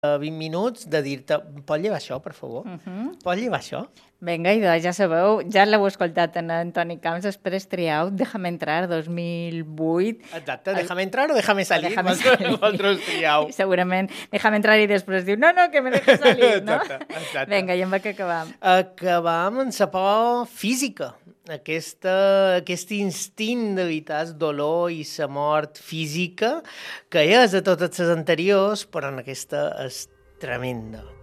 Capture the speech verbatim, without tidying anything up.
vint minuts de dir-te, pots llevar això, per favor? Uh -huh. Pots llevar això? Vinga, idò, ja sabeu, ja l'heu escoltat en Antoni Camps, després triau Déjame entrar, dos mil vuit. Exacte, Déjame entrar o Déjame salir, déjame salir. vosaltres triau. Segurament, Déjame entrar i després diu, no, no, que me dejes salir, no? Exacte, exacte. Vinga, i amb què acabam? Acabam amb la por física. Aquesta, aquest instint d'evitar el dolor i la mort física, que és a totes les anteriors, però en aquesta és tremenda.